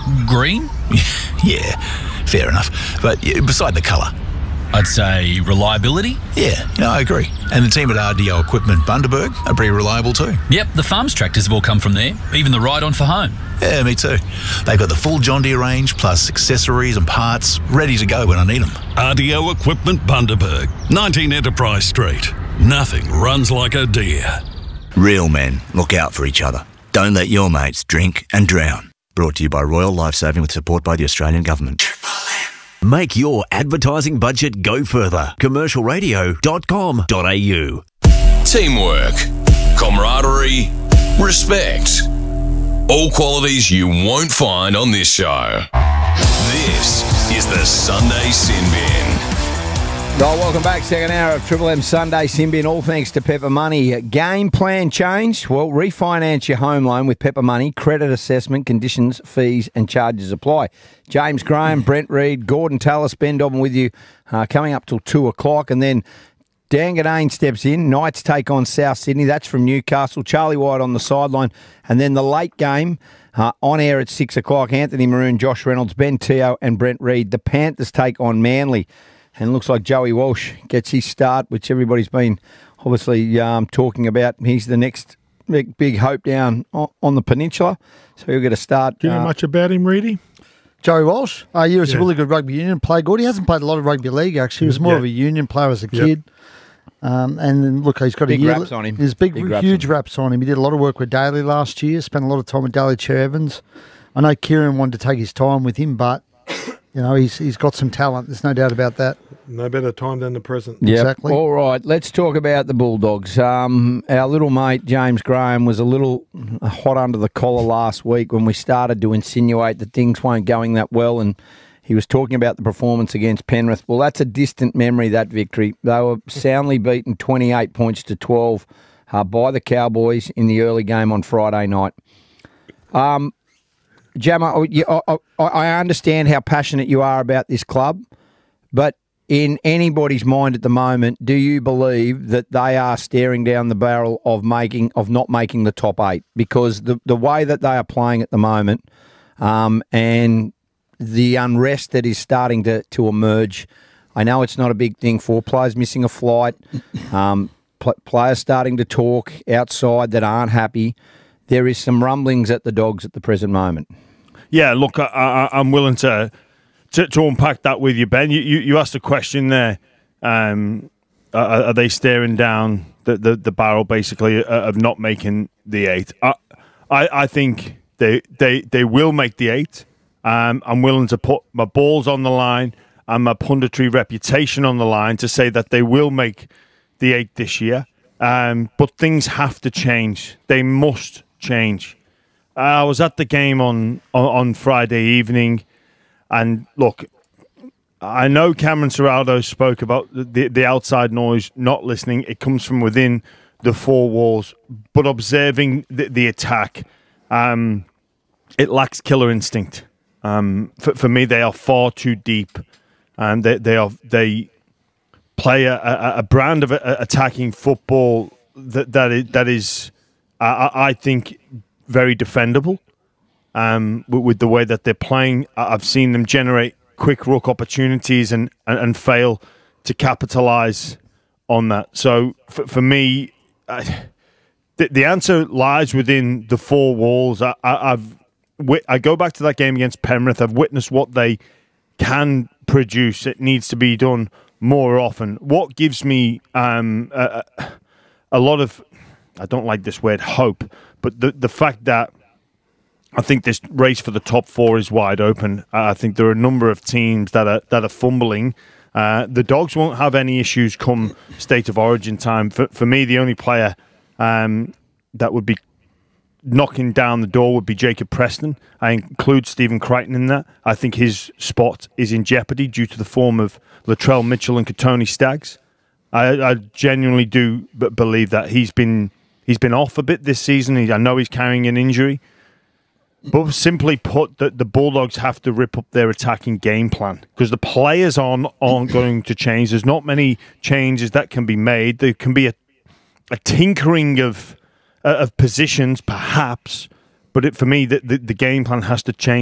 Green? Yeah, fair enough. But beside the colour. I'd say reliability. Yeah, I agree. And the team at RDO Equipment Bundaberg are pretty reliable too. Yep, the farm's tractors have all come from there, even the ride-on for home. Yeah, me too. They've got the full John Deere range, plus accessories and parts, ready to go when I need them. RDO Equipment Bundaberg, 19 Enterprise Street. Nothing runs like a Deere. Real men look out for each other. Don't let your mates drink and drown. Brought to you by Royal Lifesaving with support by the Australian Government. Make your advertising budget go further. Commercialradio.com.au. Teamwork, camaraderie, respect. All qualities you won't find on this show. This is the Sunday Sin Bin. Oh, welcome back. Second hour of Triple M Sunday Sin Bin. All thanks to Pepper Money. Game plan change? Well, refinance your home loan with Pepper Money. Credit assessment, conditions, fees and charges apply. James Graham, Brent Reid, Gordon Tallis, Ben Dobbin with you coming up till 2 o'clock. And then Dan Gadane steps in. Knights take on South Sydney. That's from Newcastle. Charlie White on the sideline. And then the late game on air at 6 o'clock. Anthony Maroon, Josh Reynolds, Ben Teo and Brent Reid. The Panthers take on Manly. And it looks like Joey Walsh gets his start, which everybody's been obviously talking about. He's the next big hope down on the peninsula. So he'll get a start. Do you know much about him, Reedy? Joey Walsh? He was a really good rugby union player. Good. He hasn't played a lot of rugby league, actually. He was more of a union player as a kid. And then, look, he's got big a year. Raps on him. There's huge raps on him. He did a lot of work with Daly last year, spent a lot of time with Daly Chair Evans. I know Kieran wanted to take his time with him, but, he's got some talent. There's no doubt about that. No better time than the present. Yep. Exactly. All right, let's talk about the Bulldogs. Our little mate, James Graham, was a little hot under the collar last week when we started to insinuate that things weren't going that well, and he was talking about the performance against Penrith. Well, that's a distant memory, that victory. They were soundly beaten 28 points to 12 by the Cowboys in the early game on Friday night. Jammer, I understand how passionate you are about this club, but in anybody's mind at the moment, do you believe that they are staring down the barrel of not making the top 8? Because the way that they are playing at the moment, and the unrest that is starting to emerge, I know it's not a big thing for players missing a flight, players starting to talk outside that aren't happy. There is some rumblings at the Dogs at the present moment. Yeah, look, I'm willing to unpack that with you, Ben. You asked a question there. Are they staring down the barrel, basically, of not making the 8? I think they will make the 8. I'm willing to put my balls on the line and my punditry reputation on the line to say that they will make the 8 this year. But things have to change. They must change. I was at the game on Friday evening. And look, I know Cameron Ciraldo spoke about the outside noise, not listening. It comes from within the four walls. But observing the attack, it lacks killer instinct. For me, they are far too deep. They play a brand of attacking football that is I think, very defendable. With the way that they're playing, I've seen them generate quick ruck opportunities and fail to capitalise on that. So for me, the answer lies within the four walls. I go back to that game against Penrith. I've witnessed what they can produce. It needs to be done more often. What gives me a lot of, I don't like this word, hope, but the fact that I think this race for the top 4 is wide open. I think there are a number of teams that are fumbling. The Dogs won't have any issues come state of origin time. For me, the only player that would be knocking down the door would be Jacob Preston. I include Stephen Crichton in that. I think his spot is in jeopardy due to the form of Latrell Mitchell and Katoni Staggs. I genuinely do believe that he's been off a bit this season. I know he's carrying an injury. But simply put, the Bulldogs have to rip up their attacking game plan because the players aren't going to change. There's not many changes that can be made. There can be a tinkering of positions, perhaps, but for me, the game plan has to change.